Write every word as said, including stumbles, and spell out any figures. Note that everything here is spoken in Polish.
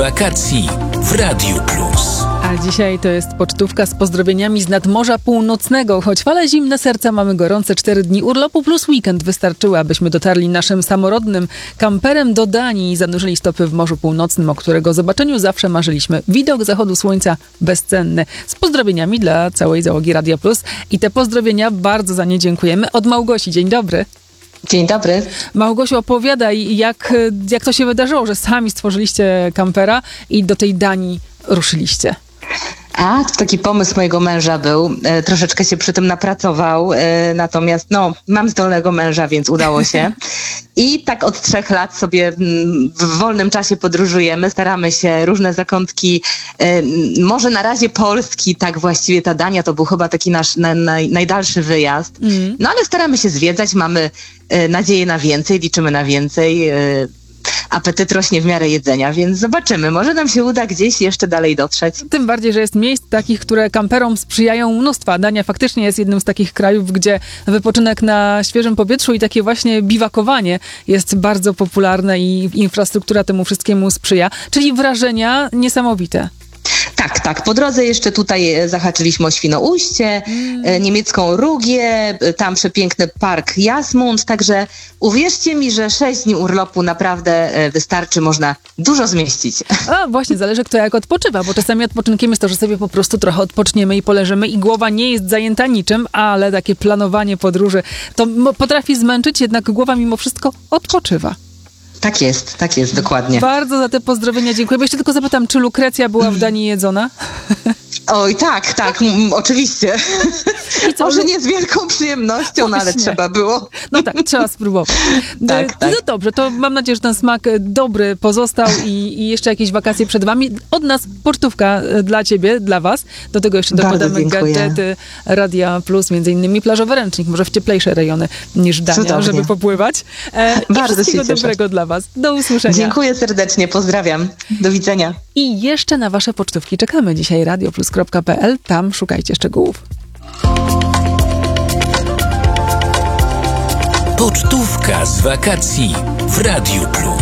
Wakacji w Radiu Plus. A dzisiaj to jest pocztówka z pozdrowieniami z nadmorza północnego. Choć fale zimne serca, mamy gorące cztery dni urlopu plus weekend wystarczyły, abyśmy dotarli naszym samorodnym kamperem do Danii i zanurzyli stopy w Morzu Północnym, o którego zobaczeniu zawsze marzyliśmy. Widok zachodu słońca bezcenny. Z pozdrowieniami dla całej załogi Radia Plus. I te pozdrowienia bardzo za nie dziękujemy. Od Małgosi. Dzień dobry. Dzień dobry. Małgosiu, opowiadaj, jak, jak to się wydarzyło, że sami stworzyliście kampera i do tej Danii ruszyliście. A, to taki pomysł mojego męża był. E, troszeczkę się przy tym napracował, e, natomiast no, mam zdolnego męża, więc udało się. I tak od trzech lat sobie m, w wolnym czasie podróżujemy, staramy się różne zakątki, e, może na razie Polski, tak właściwie ta Dania to był chyba taki nasz na, na, najdalszy wyjazd. Mm. No ale staramy się zwiedzać, mamy e, nadzieję na więcej, liczymy na więcej. E, Apetyt rośnie w miarę jedzenia, więc zobaczymy. Może nam się uda gdzieś jeszcze dalej dotrzeć. Tym bardziej, że jest miejsc takich, które kamperom sprzyjają mnóstwa. Dania faktycznie jest jednym z takich krajów, gdzie wypoczynek na świeżym powietrzu i takie właśnie biwakowanie jest bardzo popularne i infrastruktura temu wszystkiemu sprzyja. Czyli wrażenia niesamowite. Tak, tak. Po drodze jeszcze tutaj zahaczyliśmy o Świnoujście, mm. niemiecką Rugię, tam przepiękny park Jasmund, także uwierzcie mi, że sześć dni urlopu naprawdę wystarczy, można dużo zmieścić. A właśnie, zależy kto jak odpoczywa, bo czasami odpoczynkiem jest to, że sobie po prostu trochę odpoczniemy i poleżymy i głowa nie jest zajęta niczym, ale takie planowanie podróży to potrafi zmęczyć, jednak głowa mimo wszystko odpoczywa. Tak jest, tak jest, dokładnie. Bardzo za te pozdrowienia dziękuję. Bo jeszcze tylko zapytam, czy lukrecja była w Danii jedzona? Oj, tak, tak, m- oczywiście. Może nie z wielką przyjemnością, no ale trzeba było. No tak, trzeba spróbować. tak, no tak. dobrze, to mam nadzieję, że ten smak dobry pozostał i, i jeszcze jakieś wakacje przed wami. Od nas pocztówka dla ciebie, dla was. Do tego jeszcze dokładamy gadżety Radia Plus, między innymi plażowy ręcznik, może w cieplejsze rejony niż Dania, Cudownie. Żeby popływać. E, Bardzo I wszystkiego się cieszę. dobrego dla was. Do usłyszenia. Dziękuję serdecznie, pozdrawiam. Do widzenia. I jeszcze na wasze pocztówki czekamy dzisiaj. radioplus kropka pe el. Tam szukajcie szczegółów. Pocztówka z wakacji w Radiu Plus.